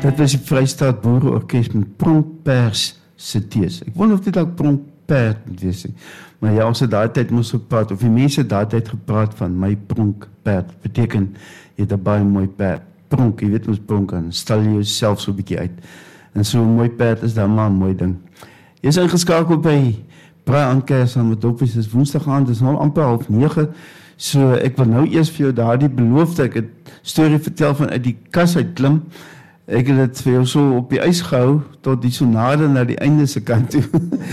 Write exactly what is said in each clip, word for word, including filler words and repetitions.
Dit was die Vrystaat Boereorkes met Pronkpers se tees. Ek wonder of dit ook Pronkperd moet wees nie. Maar ja, ons het daai tyd moes gepraat, of die mense het daai tyd gepraat van my Pronkperd, beteken, jy het 'n baie mooi perd. Pronk, jy weet ons pronk aan, stel jy jouself so 'n bietjie uit. En so 'n mooi perd is dan maar 'n mooi ding. Jy is ingeskakel by Braai Aankers saam met Doppies, dis Woensdag aand, dis nou amper half nege. So ek wil nou eers vir jou daardie beloofde, ek het storie vertel van uit die kas uit klim. Ek het dit vir jou so op die ys gehou tot die sonade na die einde se kant toe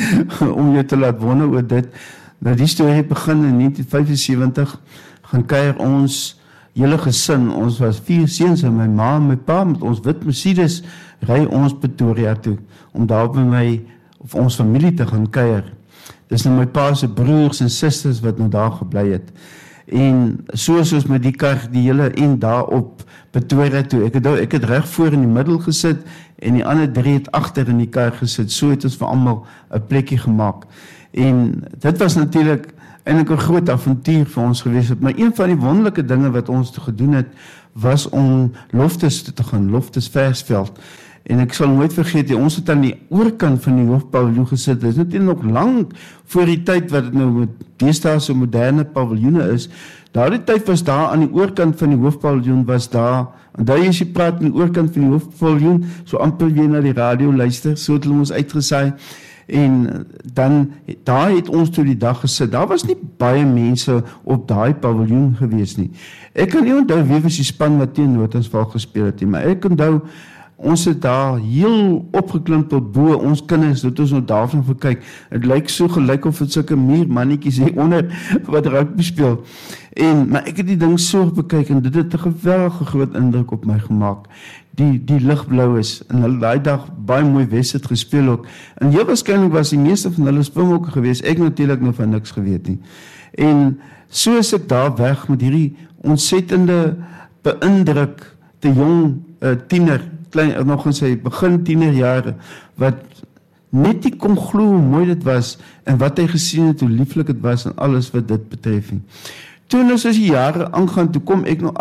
om jou te laat wonder oor dit. Nou die storie begin in negentien vyf en sewentig, gaan kuier ons hele gesin, ons was vier seuns en my ma en my pa met ons wit Mercedes ry ons Pretoria toe om daar by my of ons familie te gaan kuier. Dis nou my pa se broers en susters wat nou daar gebly het. En so soos met die kar die hele en daar op Pretoria toe. Ek het nou, ek het reg voor in die middel gesit en die ander drie het agter in die kar gesit. So het ons vir almal 'n plekkie gemaak. En dit was natuurlik eintlik 'n groot avontuur vir ons gewees het. Maar een van die wonderlike dinge wat ons te gedoen het, was om Loftus te gaan, Loftus Versveld. En ek sal nooit vergeet, die, ons het aan die oorkant van die hoofpaviljoen gesit. Dit is natuurlijk nog lang voor die tyd wat het nou met deesdae so moderne paviljoene is. Daardie tyd was daar aan die oorkant van die hoofpaviljoen was daar, en daar is jy praat aan die oorkant van die hoofpaviljoen, so amper jy na die radio luister, so het hulle ons uitgesaai. En dan, daar het ons toe die dag gesit. Daar was nie baie mense op daai paviljoen gewees nie. Ek kan nie onthou wie was die span wat teen Noordansval gespeel het nie, maar ek onthou ons het daar heel opgeklim tot bo, ons kinders, dit ons nou daarvan verkyk, het lyk so gelyk of het sulke miermannetjies hier onder wat rugby speel. En, maar ek het die ding so bekyk en dit het 'n geweldige groot indruk op my gemaak. Die, die ligblou is, en hulle daai dag baie mooi Wes het gespeel ook, en heel waarskynlik was die meeste van hulle springbokke gewees, ek natuurlik nog van niks geweet nie. En so is ek daar weg met hierdie ontsettende beïndruk, te jong uh, tiener, klein, nog in sy begin tienerjare, wat net nie kon glo hoe mooi dit was, en wat hy gesien het, hoe lieflik het was, en alles wat dit betref. Toen ons as die jare aangaan, toe kom ek nog